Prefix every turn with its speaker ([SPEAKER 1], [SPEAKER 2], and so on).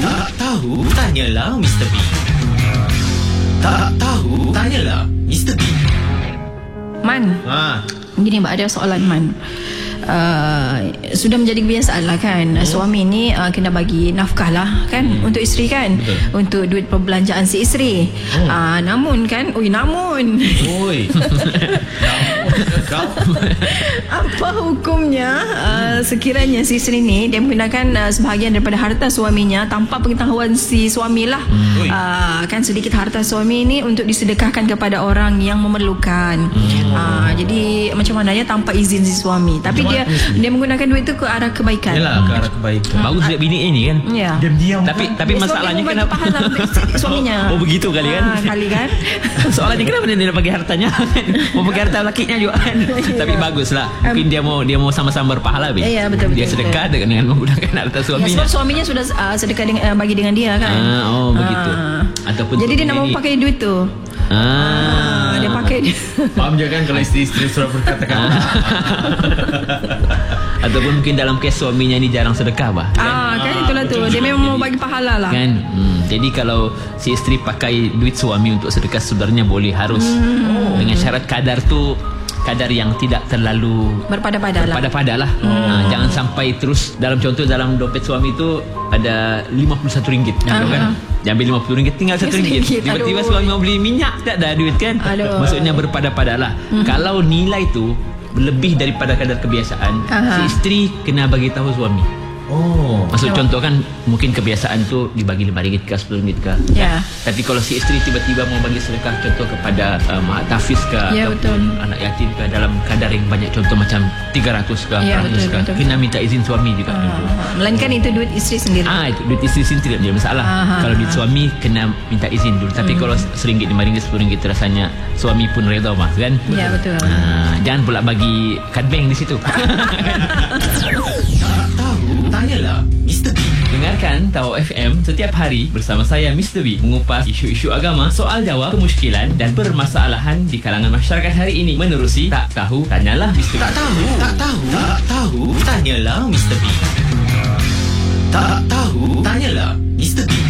[SPEAKER 1] Tak tahu, tanyalah Mr. B. Tak tahu, tanyalah Mr. B.
[SPEAKER 2] Man, gini mbak, ada soalan Man. Sudah menjadi kebiasaan lah kan, suami ni kena bagi nafkah lah kan, untuk isteri kan.
[SPEAKER 3] Betul.
[SPEAKER 2] Untuk duit perbelanjaan si isteri. Namun kan, namun
[SPEAKER 1] Kau
[SPEAKER 2] apa hukumnya sekiranya si isteri ni dia menggunakan sebahagian daripada harta suaminya tanpa pengetahuan si suami lah. Kan sedikit harta suami ni untuk disedekahkan kepada orang yang memerlukan. Jadi macam mana ya, tanpa izin si suami, tapi dia menggunakan duit tu ke arah kebaikan.
[SPEAKER 3] Yalah, ke arah kebaikan. Bagus duit bini ini kan.
[SPEAKER 2] Ya.
[SPEAKER 1] diam-diam
[SPEAKER 3] Tapi masalahnya
[SPEAKER 2] suami
[SPEAKER 3] kenapa?
[SPEAKER 2] pahala untuk suaminya.
[SPEAKER 3] Oh begitu kali kan.
[SPEAKER 2] Kali kan.
[SPEAKER 3] Soalannya kenapa dia nak bagi hartanya? Mau bagi harta lakinya juga kan. Tapi baguslah. Mungkin dia mau sama-sama berpahala.
[SPEAKER 2] Ya, betul.
[SPEAKER 3] Dia sedekah dengan menggunakan harta
[SPEAKER 2] Ya,
[SPEAKER 3] suaminya.
[SPEAKER 2] sebab suaminya sudah sedekah bagi dengan dia kan.
[SPEAKER 3] Begitu. Ataupun
[SPEAKER 2] Jadi dia nak mau pakai duit tu. Dia pakai
[SPEAKER 1] faham je kan, kalau isteri-isteri sudah berkata-kata.
[SPEAKER 3] Ataupun mungkin dalam kes suaminya ni jarang sedekah
[SPEAKER 2] kan itulah tu. Dia memang mau bagi pahala lah.
[SPEAKER 3] kan. Jadi kalau si isteri pakai duit suami untuk sedekah, sebenarnya boleh, harus dengan syarat kadar tu kadar yang tidak terlalu
[SPEAKER 2] Berpada-pada lah.
[SPEAKER 3] Jangan sampai terus, dalam contoh dalam dompet suami tu ada RM51 kan. Dia ambil RM50, tinggal RM1. Tiba-tiba
[SPEAKER 2] Aduh.
[SPEAKER 3] suami mau beli minyak, tak ada duit kan.
[SPEAKER 2] Aduh.
[SPEAKER 3] Maksudnya berpada-pada lah. Kalau nilai tu lebih daripada kadar kebiasaan, si isteri kena bagi tahu suami. Maksud contoh kan, mungkin kebiasaan tu dibagi RM5 ke RM10 ke.
[SPEAKER 2] Ya.
[SPEAKER 3] Tapi kalau si isteri tiba-tiba mau bagi sedekah, contoh kepada mak tafiz ke,
[SPEAKER 2] Ya,
[SPEAKER 3] ataupun anak yatim ke, dalam kadar yang banyak, contoh macam 300 ke,
[SPEAKER 2] Ya,
[SPEAKER 3] 400 ke,
[SPEAKER 2] betul.
[SPEAKER 3] kena minta izin suami juga.
[SPEAKER 2] Melainkan itu duit isteri sendiri.
[SPEAKER 3] Itu duit isteri sendiri tidak ada masalah. Kalau duit suami kena minta izin dulu. Tapi kalau RM1, RM5, RM10, rasanya suami pun reda kan.
[SPEAKER 2] Ya, betul.
[SPEAKER 3] Jangan pula bagi kad bank di situ.
[SPEAKER 1] Tak tahu, tanyalah Mr. B.
[SPEAKER 3] Dengarkan Tahu FM setiap hari bersama saya Mr. B, mengupas isu-isu agama, soal jawab, kemusykilan dan permasalahan di kalangan masyarakat hari ini menerusi Tak Tahu Tanyalah Mr. B.
[SPEAKER 1] Tak tahu, tanyalah Mr. B. Tak tahu, tanyalah Mr. B.